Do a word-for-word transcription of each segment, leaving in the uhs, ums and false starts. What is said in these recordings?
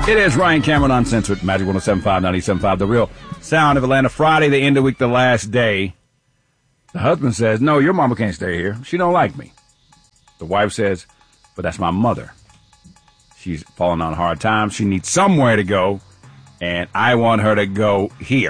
It is Ryan Cameron Uncensored, Magic one oh seven point five, ninety-seven point five, The Real Sound of Atlanta. Friday, the end of the week, the last day. The husband says, no, your mama can't stay here. She don't like me. The wife says, but that's my mother. She's falling on hard times. She needs somewhere to go, and I want her to go here.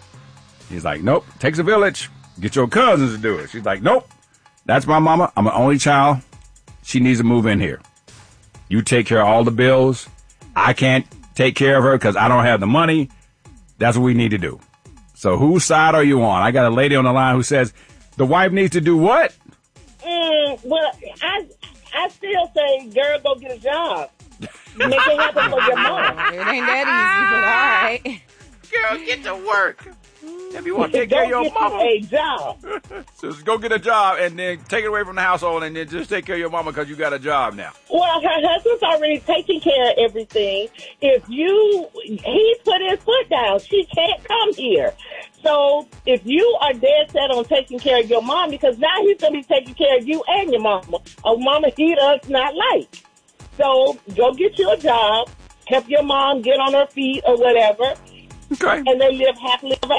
He's like, nope, takes a village. Get your cousins to do it. She's like, nope, that's my mama. I'm an only child. She needs to move in here. You take care of all the bills. I can't take care of her because I don't have the money. That's what we need to do. So whose side are you on? I got a lady on the line who says the wife needs to do what? Mm, well, I I still say, girl, go get a job. Make it happen for your mom. It ain't that easy, but all right. Girl, get to work. If you want to take care of your mama, a job. So just go get a job and then take it away from the household and then just take care of your mama because you got a job now. Well, her husband's already taking care of everything. If you, he put his foot down. She can't come here. So if you are dead set on taking care of your mom, because now he's going to be taking care of you and your mama, a mama he does not like. So go get you a job, help your mom get on her feet or whatever. Okay. And they live happily ever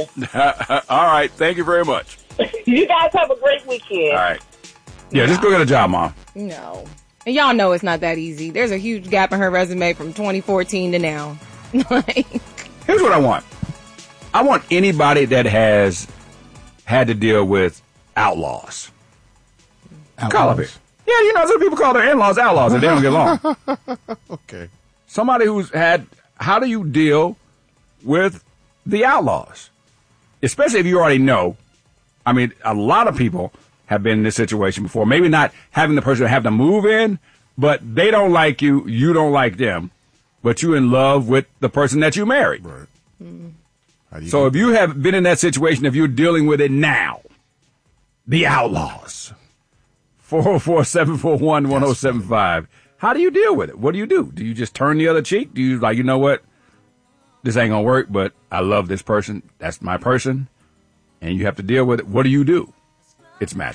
after. All right. Thank you very much. You guys have a great weekend. All right. Yeah, just go get a job, Mom. No. And y'all know it's not that easy. There's a huge gap in her resume from twenty fourteen to now. Like, here's what I want. I want anybody that has had to deal with outlaws. Outlaws? Call it. Yeah, you know, some people call their in-laws outlaws and they don't get along. Okay. Somebody who's had, how do you deal with the outlaws? Especially if you already know. I mean, a lot of people have been in this situation before. Maybe not having the person have to move in, but they don't like you, you don't like them, but you're in love with the person that you married. Right. Mm. How do you So if you have been in that situation, if you're dealing with it now, the outlaws. four oh four, seven four one, one oh seven five. How do you deal with it? What do you do? Do you just turn the other cheek? Do you like, you know what? This ain't gonna work, but I love this person. That's my person. And you have to deal with it. What do you do? It's Magic.